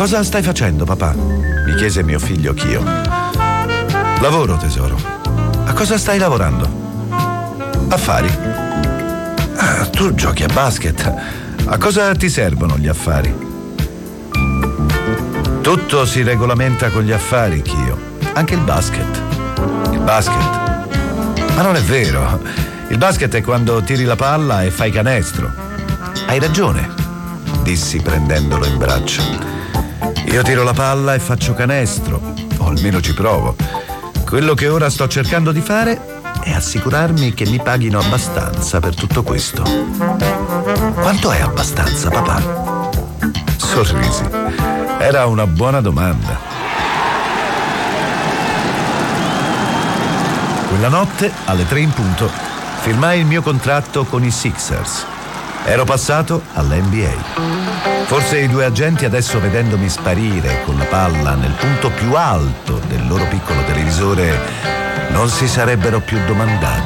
Cosa stai facendo, papà? Mi chiese mio figlio Kyo. Lavoro, tesoro. A cosa stai lavorando? Affari. Ah, tu giochi a basket. A cosa ti servono gli affari? Tutto si regolamenta con gli affari, Kyo. Anche il basket. Il basket? Ma non è vero. Il basket è quando tiri la palla e fai canestro. Hai ragione, dissi prendendolo in braccio. Io tiro la palla e faccio canestro, o almeno ci provo. Quello che ora sto cercando di fare è assicurarmi che mi paghino abbastanza per tutto questo. Quanto è abbastanza, papà? Sorrisi. Era una buona domanda. Quella notte, alle 3 in punto, firmai il mio contratto con i Sixers. Ero passato all'NBA. Forse i due agenti, adesso vedendomi sparire con la palla nel punto più alto del loro piccolo televisore, non si sarebbero più domandato